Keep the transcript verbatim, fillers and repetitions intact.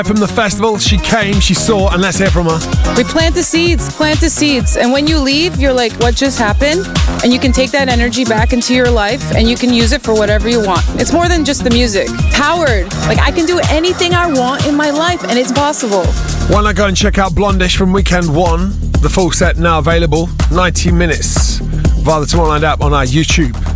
From the festival, she came, she saw, and let's hear from her. We plant the seeds, plant the seeds. And when you leave, you're like, what just happened? And you can take that energy back into your life and you can use it for whatever you want. It's more than just the music. Powered. Like, I can do anything I want in my life and it's possible. Why not go and check out Blondish from Weekend One? The full set now available, ninety minutes, via the Tomorrowland app on our YouTube.